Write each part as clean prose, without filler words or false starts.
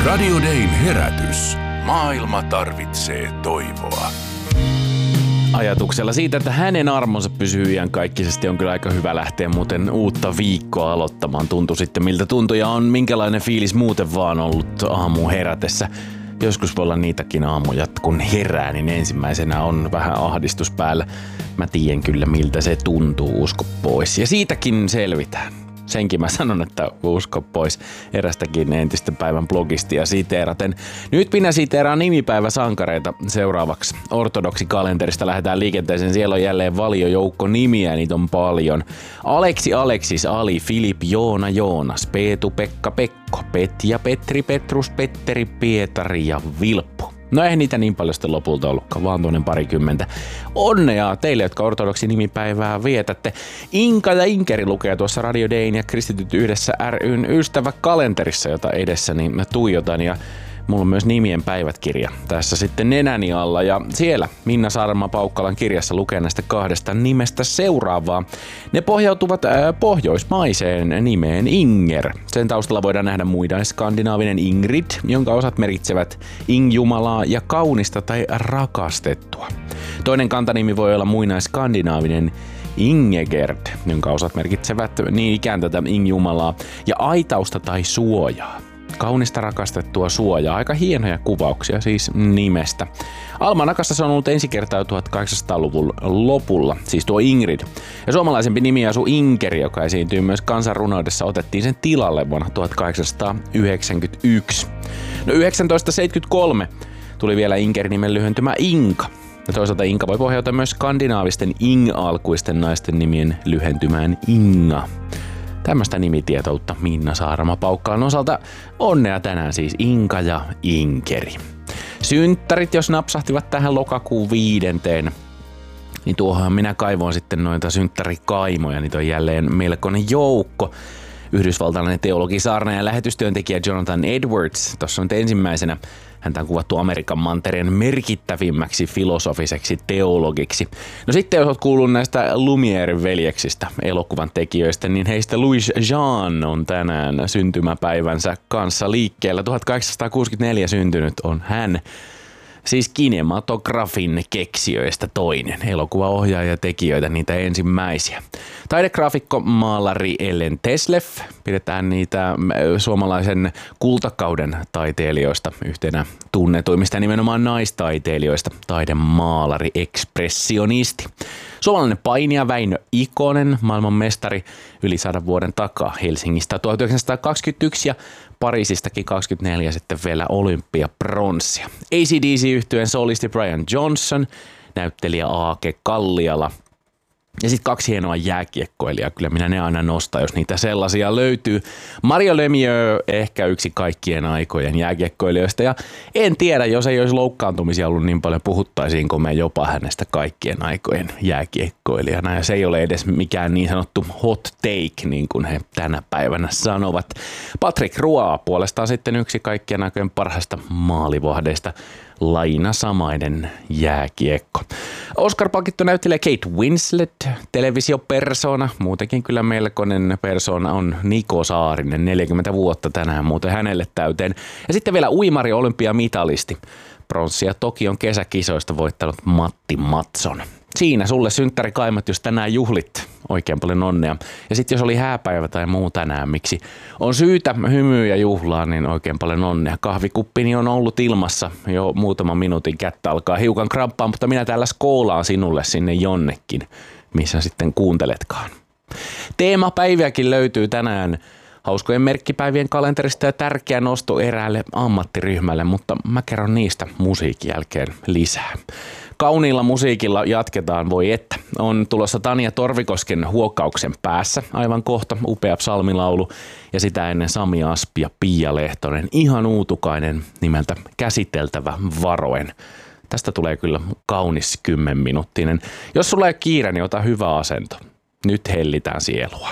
Radio Dayn herätys. Maailma tarvitsee toivoa. Ajatuksella siitä, että hänen armonsa pysyy iankaikkisesti, on kyllä aika hyvä lähteä muuten uutta viikkoa aloittamaan. Tuntui sitten miltä tuntui ja on minkälainen fiilis muuten vaan ollut aamu herätessä. Joskus voi olla niitäkin aamuja, kun herää, niin ensimmäisenä on vähän ahdistus päällä. Mä tiedän kyllä miltä se tuntuu, usko pois. Ja siitäkin selvitään. Senkin mä sanon, että usko pois erästäkin entistä päivän blogistia siteeraten. Nyt minä siteeraan nimipäiväsankareita seuraavaksi. Ortodoksikalenterista lähdetään liikenteeseen. Siellä on jälleen valiojoukko nimiä, niitä on paljon. Aleksi, Aleksis, Ali, Filip, Joona, Joonas, Peetu, Pekka, Pekko, Petja, Petri, Petrus, Petteri, Pietari ja Vilppu. No ei niitä niin paljon sitten lopulta ollutkaan, vaan tuonne parikymmentä. Onnea teille, jotka ortodoksi nimipäivää vietätte. Inka ja Inkeri lukee tuossa Radio Dayn ja Kristityt yhdessä ry:n ystäväkalenterissa, jota edessäni mä tuijotan. Ja mulla on myös nimien päivätkirja tässä sitten nenäni alla. Ja siellä Minna Saarma-Paukkalan kirjassa lukee näistä kahdesta nimestä seuraavaa. Ne pohjautuvat pohjoismaiseen nimeen Inger. Sen taustalla voidaan nähdä muinaisskandinaavinen Ingrid, jonka osat merkitsevät Ing-jumalaa ja kaunista tai rakastettua. Toinen kantanimi voi olla muinaisskandinaavinen Ingegerd, jonka osat merkitsevät niin ikään tätä Ing-jumalaa ja aitausta tai suojaa. Kaunista rakastettua suojaa. Aika hienoja kuvauksia siis nimestä. Almanakassa se on ollut ensi kertaa 1800-luvun lopulla, siis tuo Ingrid. Ja suomalaisempi nimi asu Inkeri, joka esiintyy myös kansanrunoudessa, otettiin sen tilalle vuonna 1891. No 1973 tuli vielä Inkeri-nimen lyhentymä Inka. Ja toisaalta Inka voi pohjautua myös skandinaavisten Ing-alkuisten naisten nimien lyhentymään Inga. Tämmöistä nimitietoutta Minna Saarma-Paukkalan osalta. Onnea tänään siis Inka ja Inkeri. Synttärit, jos napsahtivat tähän lokakuun 5. niin tuohon minä kaivoin sitten noita synttärikaimoja. Niitä on jälleen melkoinen joukko. Yhdysvaltalainen teologi, saarnaaja ja lähetystyöntekijä Jonathan Edwards. Tuossa on nyt ensimmäisenä. Häntä on kuvattu Amerikan mantereen merkittävimmäksi filosofiseksi teologiksi. No sitten jos olet kuullut näistä Lumière-veljeksistä, elokuvan tekijöistä, niin heistä Louis Jean on tänään syntymäpäivänsä kanssa liikkeellä. 1864 syntynyt on hän. Siis kinematografin keksijöistä toinen. Elokuvaohjaaja ja tekijöitä niitä ensimmäisiä. Taidegraafikko, maalari Ellen Tesleff. Pidetään niitä suomalaisen kultakauden taiteilijoista yhtenä tunnetuimmista, nimenomaan naistaiteilijoista. Taidemaalari, ekspressionisti. Suomalainen painija Väinö Ikonen, maailmanmestari yli 100 vuoden takaa Helsingistä 1921 ja Pariisistakin 24 sitten vielä olympiapronssia. AC/DC-yhtyeen solisti Brian Johnson, näyttelijä Aake Kalliala ja sitten 2 hienoa jääkiekkoilijaa. Kyllä minä ne aina nostan, jos niitä sellaisia löytyy. Mario Lemieux, ehkä yksi kaikkien aikojen jääkiekkoilijoista. Ja en tiedä, jos ei olisi loukkaantumisia ollut niin paljon, puhuttaisiinko me jopa hänestä kaikkien aikojen jääkiekkoilijana. Ja se ei ole edes mikään niin sanottu hot take, niin kuin he tänä päivänä sanovat. Patrick Roy puolestaan sitten yksi kaikkien aikojen parhaista maalivahdeista. Laina Samainen jääkiekko. Oscar-palkittu näyttelijä Kate Winslet, televisiopersona, muutenkin kyllä melkoinen persona on Niko Saarinen, 40 vuotta tänään muuten hänelle täyteen. Ja sitten vielä uimari olympiamitalisti, pronssia Tokion kesäkisoista voittanut Matti Matson. Siinä sulle synttärikaimat, jos tänään juhlit. Oikein paljon onnea. Ja sitten jos oli hääpäivä tai muu tänään, miksi on syytä hymyä ja juhlaa, niin oikein paljon onnea. Kahvikuppini on ollut ilmassa jo muutaman minuutin, kättä alkaa hiukan kramppaa, mutta minä täällä skoolaan sinulle sinne jonnekin, missä sitten kuunteletkaan. Teemapäiviäkin löytyy tänään hauskojen merkkipäivien kalenterista ja tärkeä nosto eräälle ammattiryhmälle, mutta mä kerron niistä musiikin jälkeen lisää. Kauniilla musiikilla jatketaan, voi että. On tulossa Tanja Torvikosken Huokauksen päässä aivan kohta, upea psalmilaulu. Ja sitä ennen Sami Aspi ja Pia Lehtonen, ihan uutukainen nimeltä Käsiteltävä varoen. Tästä tulee kyllä kaunis 10-minuuttinen. Jos sulla ei ole kiire, niin ota hyvä asento. Nyt hellitään sielua.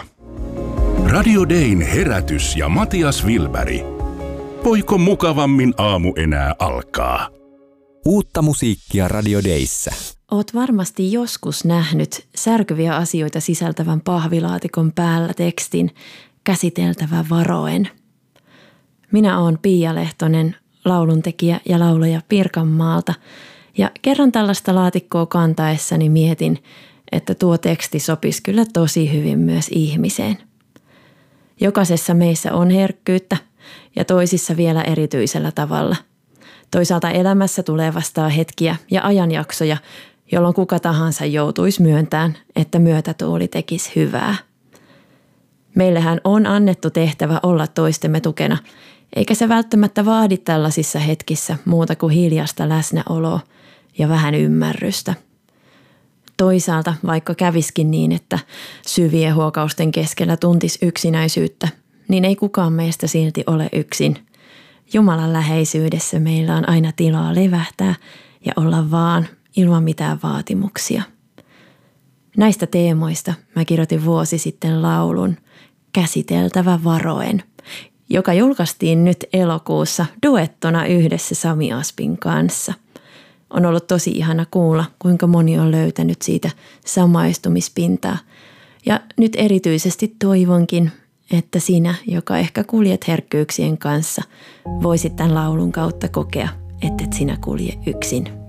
Radio Dayn herätys ja Matias Wilberg. Voiko mukavammin aamu enää alkaa? Uutta musiikkia Radio Dayssä. Oot varmasti joskus nähnyt särkyviä asioita sisältävän pahvilaatikon päällä tekstin Käsiteltävä varoen. Minä oon Pia Lehtonen, lauluntekijä ja laulaja Pirkanmaalta. Ja kerran tällaista laatikkoa kantaessani mietin, että tuo teksti sopisi kyllä tosi hyvin myös ihmiseen. Jokaisessa meissä on herkkyyttä ja toisissa vielä erityisellä tavalla. Toisaalta elämässä tulee vastaan hetkiä ja ajanjaksoja, jolloin kuka tahansa joutuisi myöntämään, että myötätuuli tekisi hyvää. Meillehän on annettu tehtävä olla toistemme tukena, eikä se välttämättä vaadi tällaisissa hetkissä muuta kuin hiljaista läsnäoloa ja vähän ymmärrystä. Toisaalta vaikka käviskin niin, että syvien huokausten keskellä tuntisi yksinäisyyttä, niin ei kukaan meistä silti ole yksin. Jumalan läheisyydessä meillä on aina tilaa levähtää ja olla vaan ilman mitään vaatimuksia. Näistä teemoista mä kirjoitin vuosi sitten laulun Käsiteltävä varoen, joka julkaistiin nyt elokuussa duettona yhdessä Sami Aspin kanssa. On ollut tosi ihana kuulla, kuinka moni on löytänyt siitä samaistumispintaa. Ja nyt erityisesti toivonkin, että sinä, joka ehkä kuljet herkkyyksien kanssa, voisit tämän laulun kautta kokea, ettet sinä kulje yksin.